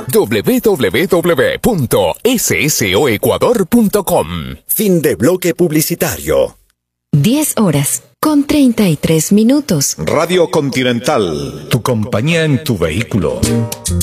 Ecuador. www.ssoecuador.com. Fin de bloque publicitario. 10:33 minutos. Radio Continental, tu compañía en tu vehículo.